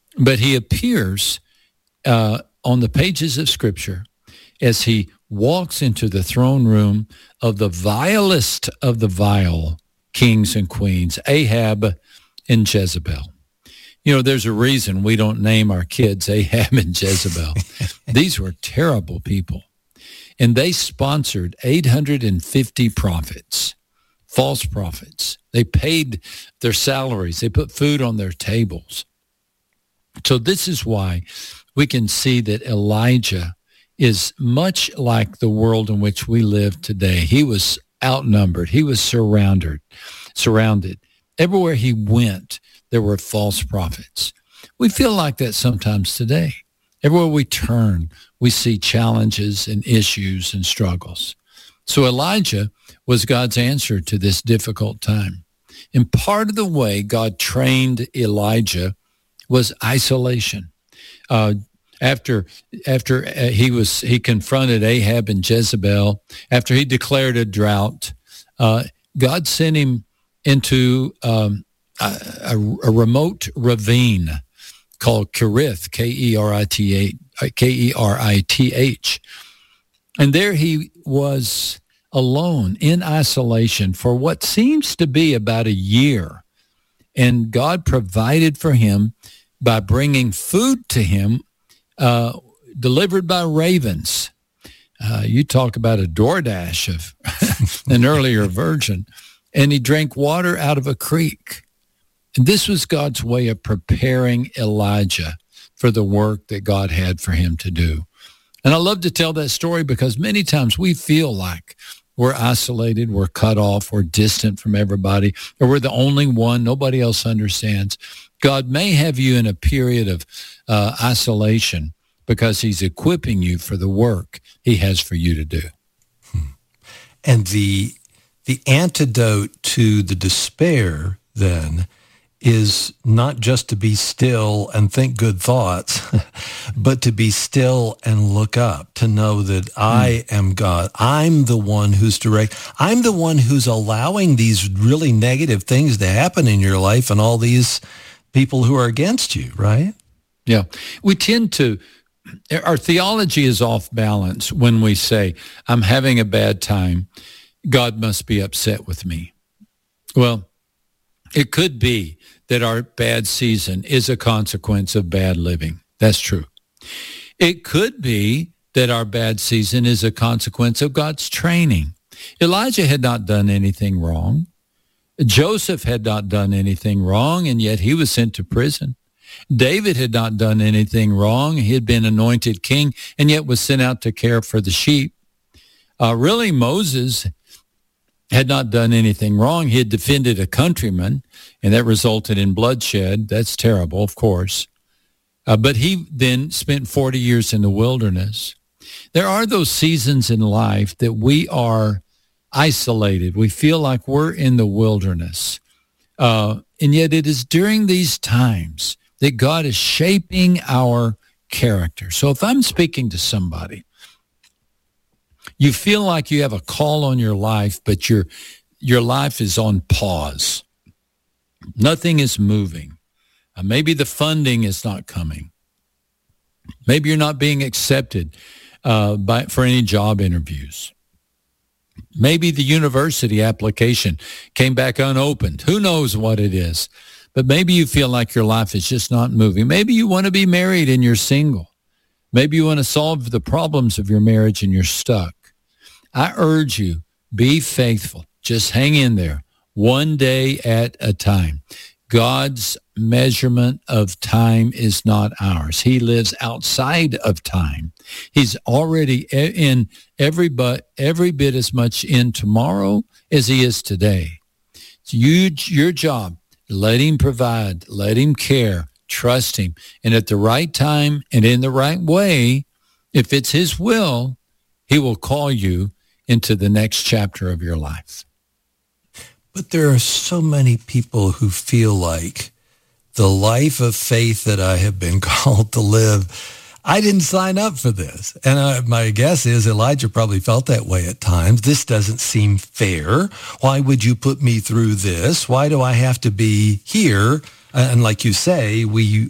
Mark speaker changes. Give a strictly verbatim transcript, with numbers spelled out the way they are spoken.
Speaker 1: But he appears uh, on the pages of Scripture as he walks into the throne room of the vilest of the vile kings and queens, Ahab and Jezebel. You know, there's a reason we don't name our kids Ahab and Jezebel. These were terrible people. And they sponsored eight hundred fifty prophets, false prophets. They paid their salaries. They put food on their tables. So this is why we can see that Elijah is much like the world in which we live today. He was outnumbered. He was surrounded. Surrounded. Everywhere he went, there were false prophets. We feel like that sometimes today. Everywhere we turn, we see challenges and issues and struggles. So Elijah was God's answer to this difficult time. And part of the way God trained Elijah was isolation. Uh, after after uh, he was he confronted Ahab and Jezebel, after he declared a drought, uh, God sent him into um, a, a, a remote ravine called Kerith, K E R I T H, K E R I T H. And there he was alone in isolation for what seems to be about a year. And God provided for him by bringing food to him uh, delivered by ravens. Uh, you talk about a DoorDash of an earlier version. And he drank water out of a creek. And this was God's way of preparing Elijah for the work that God had for him to do. And I love to tell that story because many times we feel like we're isolated, we're cut off, we're distant from everybody, or we're the only one, nobody else understands. God may have you in a period of uh, isolation because he's equipping you for the work he has for you to do.
Speaker 2: And the the antidote to the despair, then, is not just to be still and think good thoughts, but to be still and look up, to know that I mm. am God. I'm the one who's direct. I'm the one who's allowing these really negative things to happen in your life and all these people who are against you, right?
Speaker 1: Yeah. We tend to, our theology is off balance when we say, I'm having a bad time. God must be upset with me. Well, it could be that our bad season is a consequence of bad living. That's true. It could be that our bad season is a consequence of God's training. Elijah had not done anything wrong. Joseph had not done anything wrong, and yet he was sent to prison. David had not done anything wrong. He had been anointed king, and yet was sent out to care for the sheep. Uh, really, Moses had not done anything wrong. He had defended a countryman, and that resulted in bloodshed. That's terrible, of course. Uh, but he then spent forty years in the wilderness. There are those seasons in life that we are isolated. We feel like we're in the wilderness. Uh, and yet it is during these times that God is shaping our character. So if I'm speaking to somebody, you feel like you have a call on your life, but your your life is on pause. Nothing is moving. Uh, maybe the funding is not coming. Maybe you're not being accepted uh, by, for any job interviews. Maybe the university application came back unopened. Who knows what it is? But maybe you feel like your life is just not moving. Maybe you want to be married and you're single. Maybe you want to solve the problems of your marriage and you're stuck. I urge you, be faithful. Just hang in there, one day at a time. God's measurement of time is not ours. He lives outside of time. He's already in every, but, every bit as much in tomorrow as he is today. So you, your job, let him provide, let him care, trust him. And at the right time and in the right way, if it's his will, he will call you into the next chapter of your life.
Speaker 2: But there are so many people who feel like the life of faith that I have been called to live, I didn't sign up for this. And I, my guess is Elijah probably felt that way at times. This doesn't seem fair. Why would you put me through this? Why do I have to be here? And like you say, we